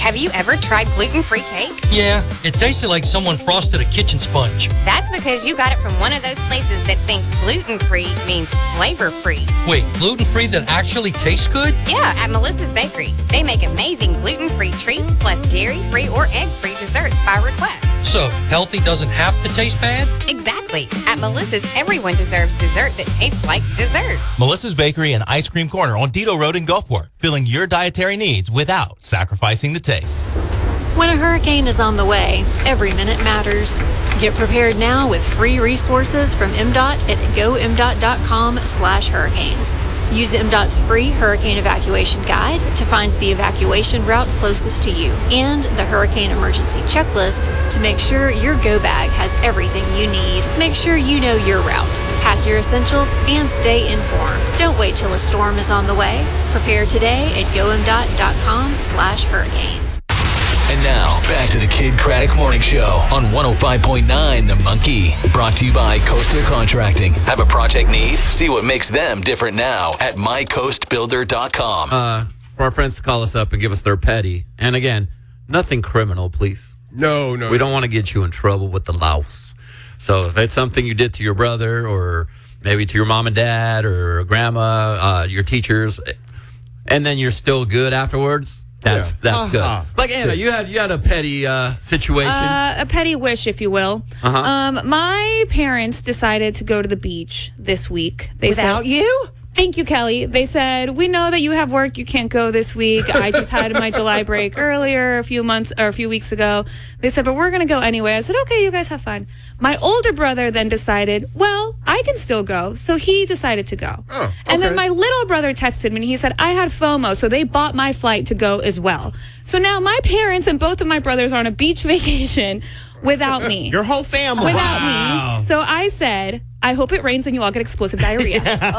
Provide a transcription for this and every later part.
Have you ever tried gluten-free cake? Yeah, it tasted like someone frosted a kitchen sponge. That's because you got it from one of those places that thinks gluten-free means flavor-free. Wait, gluten-free that actually tastes good? Yeah, at Melissa's Bakery. They make amazing gluten-free treats plus dairy-free or egg-free desserts by request. So, healthy doesn't have to taste bad? Exactly. At Melissa's, everyone deserves dessert that tastes like dessert. Melissa's Bakery and Ice Cream Corner on Dido Road in Gulfport, filling your dietary needs without sacrificing the taste. When a hurricane is on the way, every minute matters. Get prepared now with free resources from MDOT at gomdot.com/hurricanes. Use MDOT's free hurricane evacuation guide to find the evacuation route closest to you and the hurricane emergency checklist to make sure your go bag has everything you need. Make sure you know your route. Pack your essentials and stay informed. Don't wait till a storm is on the way. Prepare today at gomdot.com/hurricanes. And now, back to the Kid Craddock Morning Show on 105.9 The Monkey. Brought to you by Costa Contracting. Have a project need? See what makes them different now at mycoastbuilder.com. For our friends to call us up and give us their petty. And again, nothing criminal, please. No. We don't want to get you in trouble with the laws. So if it's something you did to your brother or maybe to your mom and dad or grandma, your teachers, and then you're still good afterwards, that's good. Like Anna, you had a petty situation. A petty wish, if you will. My parents decided to go to the beach this week. Without you? Thank you, Kelly. They said, we know that you have work. You can't go this week. I just had my July break earlier, a few weeks ago. They said, but we're going to go anyway. I said, okay, you guys have fun. My older brother then decided, well, I can still go. So he decided to go. Oh, okay. And then my little brother texted me and he said, I had FOMO. So they bought my flight to go as well. So now my parents and both of my brothers are on a beach vacation without me. Your whole family. Without me. So I said, I hope it rains and you all get explosive diarrhea.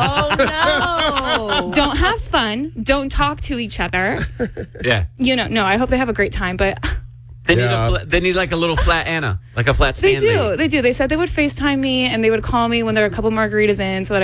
Oh, no. Don't have fun. Don't talk to each other. Yeah. No, I hope they have a great time, but They need like a little flat Anna, like a flat stand. They do. They said they would FaceTime me and they would call me when there are a couple margaritas in so that